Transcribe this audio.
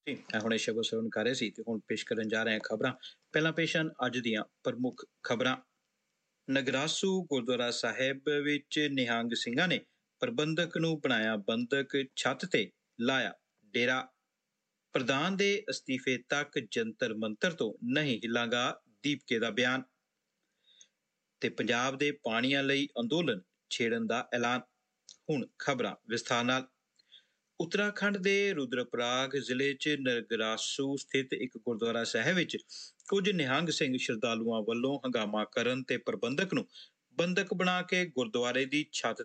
ਜੀ, ਮੈਂ ਹੁਣੇ ਸ਼ਬਦ ਸਰਵਣ ਕਰ ਰਹੇ ਸੀ ਤੇ ਹੁਣ ਪੇਸ਼ ਕਰਨ ਜਾ ਰਹੇ ਹਾਂ ਖਬਰਾਂ। ਪਹਿਲਾਂ ਪੇਸ਼ ਹਨ ਅੱਜ ਦੀਆਂ ਪ੍ਰਮੁੱਖ ਖਬਰਾਂ। ਨਗਰਾਸੂ ਗੁਰਦੁਆਰਾ ਸਾਹਿਬ ਵਿੱਚ ਨਿਹੰਗ ਸਿੰਘਾਂ ਨੇ ਪ੍ਰਬੰਧਕ ਨੂੰ ਬਣਾਇਆ ਬੰਦਕ, ਛੱਤ ਤੇ ਲਾਇਆ ਡੇਰਾ। ਪ੍ਰਧਾਨ ਦੇ ਅਸਤੀਫੇ ਤੱਕ ਜੰਤਰ ਮੰਤਰ ਤੋਂ ਨਹੀਂ ਹਿਲਾਂਗਾ, ਦੀਪਕੇ ਦਾ ਬਿਆਨ। ਤੇ ਪੰਜਾਬ ਦੇ ਪਾਣੀਆਂ ਲਈ ਅੰਦੋਲਨ ਛੇੜਨ ਦਾ ਐਲਾਨ। ਹੁਣ ਖਬਰਾਂ ਵਿਸਥਾਰ ਨਾਲ। ਉੱਤਰਾਖੰਡ ਦੇ ਰੁਦਰਪ੍ਰਾਗ ਜ਼ਿਲ੍ਹੇ 'ਚ ਨਗਰਾਸੂ ਸਥਿਤ ਇੱਕ ਗੁਰਦੁਆਰਾ ਸਾਹਿਬ ਵਿੱਚ ਕੁਝ ਨਿਹੰਗ ਸਿੰਘ ਸ਼ਰਧਾਲੂਆਂ ਵੱਲੋਂ ਹੰਗਾਮਾ ਕਰਨ ਤੇ ਪ੍ਰਬੰਧਕ ਨੂੰ ਬੰਦਕ ਬਣਾ ਕੇ ਗੁਰਦੁਆਰੇ ਦੀ ਛੱਤ